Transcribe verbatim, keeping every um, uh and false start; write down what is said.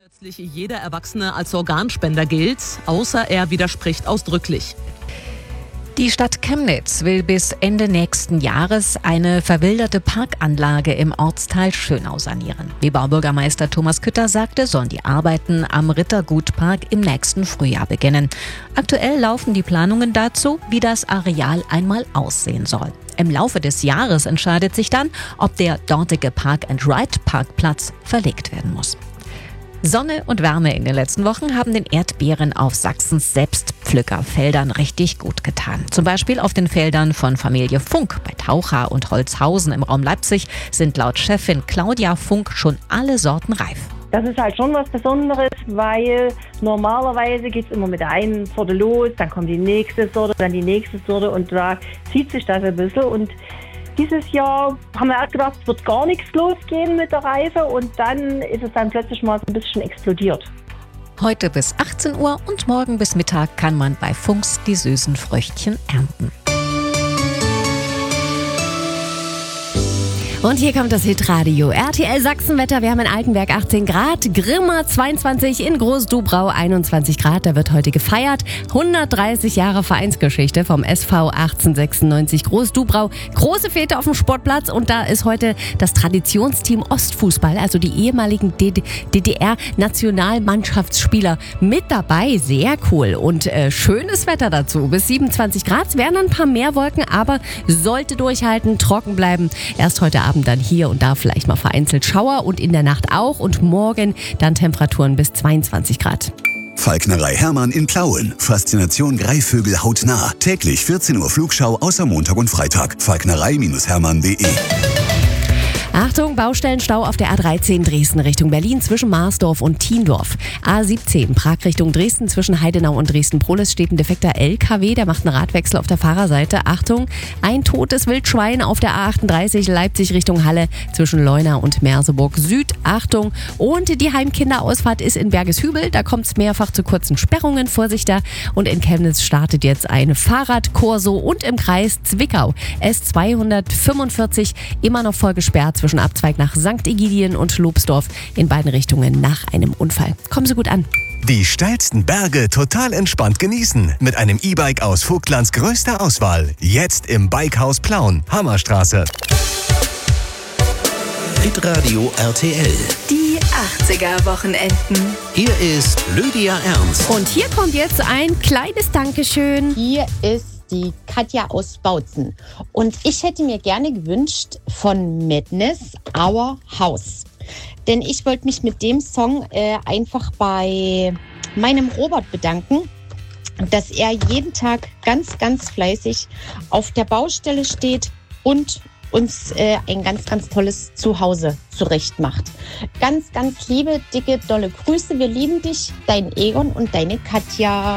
Plötzlich jeder Erwachsene als Organspender gilt, außer er widerspricht ausdrücklich. Die Stadt Chemnitz will bis Ende nächsten Jahres eine verwilderte Parkanlage im Ortsteil Schönau sanieren. Wie Baubürgermeister Thomas Kütter sagte, sollen die Arbeiten am Rittergutpark im nächsten Frühjahr beginnen. Aktuell laufen die Planungen dazu, wie das Areal einmal aussehen soll. Im Laufe des Jahres entscheidet sich dann, ob der dortige Park-and-Ride-Parkplatz verlegt werden muss. Sonne und Wärme in den letzten Wochen haben den Erdbeeren auf Sachsens Selbstpflückerfeldern richtig gut getan. Zum Beispiel auf den Feldern von Familie Funk bei Taucha und Holzhausen im Raum Leipzig sind laut Chefin Claudia Funk schon alle Sorten reif. Das ist halt schon was Besonderes, weil normalerweise geht es immer mit der einen Sorte los, dann kommt die nächste Sorte, dann die nächste Sorte und da zieht sich das ein bisschen. Und dieses Jahr haben wir erst gedacht, es wird gar nichts losgehen mit der Reife und dann ist es dann plötzlich mal so ein bisschen explodiert. Heute bis achtzehn Uhr und morgen bis Mittag kann man bei Funks die süßen Früchtchen ernten. Und hier kommt das Hitradio. R T L Sachsenwetter, wir haben in Altenberg achtzehn Grad, Grimma zweiundzwanzig, in Groß-Dubrau einundzwanzig Grad, da wird heute gefeiert. hundertdreißig Jahre Vereinsgeschichte vom S V achtzehnhundertsechsundneunzig Groß-Dubrau. Große Fete auf dem Sportplatz und da ist heute das Traditionsteam Ostfußball, also die ehemaligen D D R-Nationalmannschaftsspieler mit dabei. Sehr cool und äh, schönes Wetter dazu. Bis siebenundzwanzig Grad, es werden ein paar mehr Wolken, aber sollte durchhalten, trocken bleiben. Erst heute Abend dann hier und da vielleicht mal vereinzelt Schauer und in der Nacht auch und morgen dann Temperaturen bis zweiundzwanzig Grad. Falknerei Hermann in Plauen. Faszination Greifvögel hautnah. Täglich vierzehn Uhr Flugschau außer Montag und Freitag. falknerei Hermann punkt de. Achtung, Baustellenstau auf der A dreizehn Dresden Richtung Berlin zwischen Marsdorf und Thiendorf. A siebzehn Prag Richtung Dresden zwischen Heidenau und Dresden-Prohlis steht ein defekter L K W, der macht einen Radwechsel auf der Fahrerseite. Achtung, ein totes Wildschwein auf der A achtunddreißig Leipzig Richtung Halle zwischen Leuna und Merseburg Süd. Achtung, und die Heimkinderausfahrt ist in Bergeshübel, da kommt es mehrfach zu kurzen Sperrungen, Vorsicht da. Und in Chemnitz startet jetzt ein Fahrradkorso und im Kreis Zwickau S zweihundertfünfundvierzig immer noch voll gesperrt zwischen Abzweig nach Sankt Egidien und Lobsdorf in beiden Richtungen nach einem Unfall. Kommen Sie gut an. Die steilsten Berge total entspannt genießen. Mit einem E-Bike aus Vogtlands größter Auswahl. Jetzt im Bikehaus Plauen, Hammerstraße. Hitradio R T L. Die achtziger-Wochenenden. Hier ist Lydia Ernst. Und hier kommt jetzt ein kleines Dankeschön. Hier ist die Katja aus Bautzen. Und ich hätte mir gerne gewünscht von Madness Our House. Denn ich wollte mich mit dem Song äh, einfach bei meinem Robert bedanken, dass er jeden Tag ganz, ganz fleißig auf der Baustelle steht und uns äh, ein ganz, ganz tolles Zuhause zurecht macht. Ganz, ganz liebe, dicke, dolle Grüße. Wir lieben dich, dein Egon und deine Katja.